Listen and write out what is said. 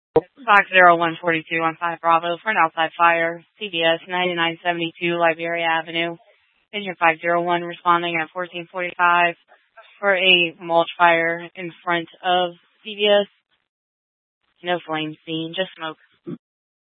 Fox 0142 Bravo for an outside fire. CVS 9972 Liberia Avenue. Engine 501 responding at 1445 for a mulch fire in front of CVS. No flame seen, just smoke.